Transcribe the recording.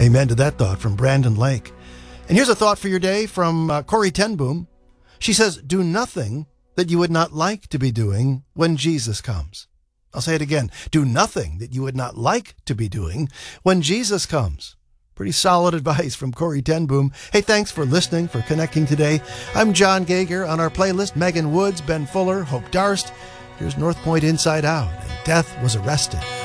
Amen to that thought from Brandon Lake. And here's a thought for your day from Corrie ten Boom. She says, do nothing that you would not like to be doing when Jesus comes. I'll say it again. Do nothing that you would not like to be doing when Jesus comes. Pretty solid advice from Corrie ten Boom. Hey, thanks for listening, for connecting today. I'm John Gager. On our playlist, Megan Woods, Ben Fuller, Hope Darst. Here's North Point Inside Out, and Death Was Arrested.